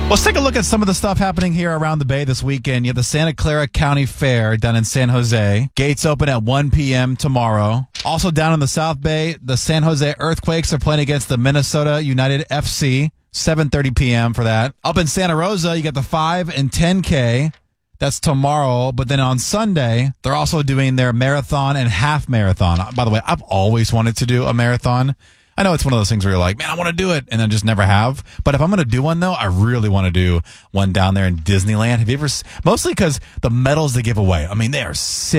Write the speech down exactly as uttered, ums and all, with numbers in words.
Let's take a look at some of the stuff happening here around the Bay this weekend. You have the Santa Clara County Fair down in San Jose. Gates open at one p.m. tomorrow. Also down in the South Bay, the San Jose Earthquakes are playing against the Minnesota United F C. seven thirty p.m. for that. Up in Santa Rosa, you got the five and ten K. That's tomorrow. But then on Sunday, they're also doing their marathon and half marathon. By the way, I've always wanted to do a marathon. I know it's one of those things where you're like, man, I want to do it, and then just never have. But if I'm going to do one, though, I really want to do one down there in Disneyland. Have you ever, mostly because the medals they give away, I mean, they are sick.